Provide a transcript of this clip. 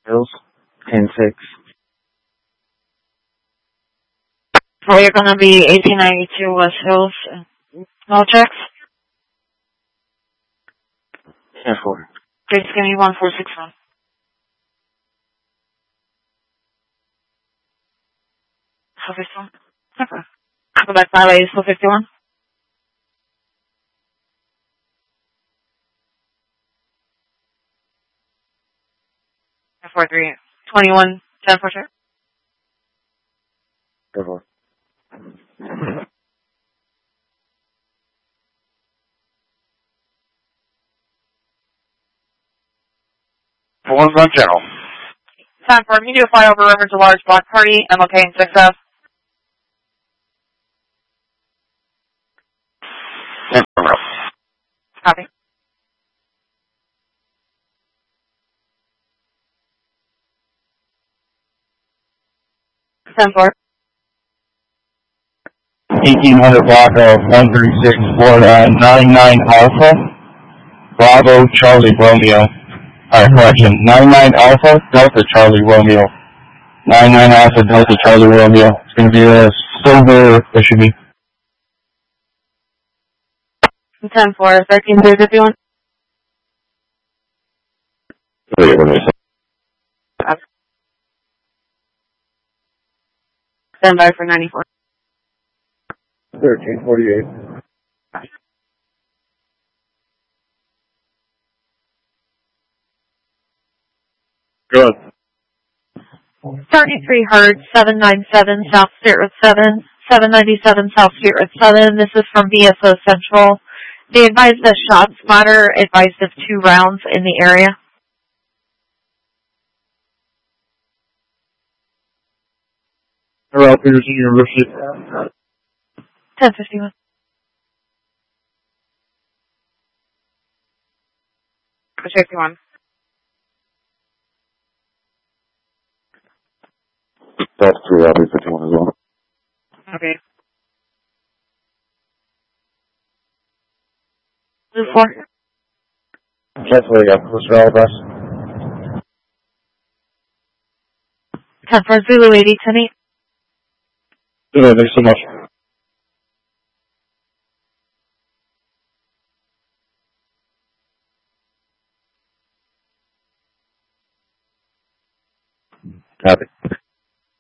Hills, 10-6. So you're going to be 1892 West Hills. No checks? 10-4. Please give me 1461. So 51? Okay. Go back 5 8, so 51. And 4 3 21 10 for sure. 10-4. One's on general. Time for me to fly over river to large block party. I'm okay in 6F. 10-4. Copy. Ten four. 1800 block of 136 Florida 99 Alpha, Bravo Charlie Romeo. Correction, 99 Alpha Delta Charlie Romeo. 99 Alpha Delta Charlie Romeo. It's going to be a silver SUV. 10-4, 13-351. Stand by for 94. 1348. Good. 33 Hertz, 797 South State Road 7, 797 South State Road 7. This is from VSO Central. They advised the shot spotter advised of 2 rounds in the area. Hello, Peterson University. 1051. Check 1. That's true, I'll be 51 as well. Okay. Blue 4. Cancel again. What's your all bus? 10 for Zulu 80 10 8. Thanks so much. Copy.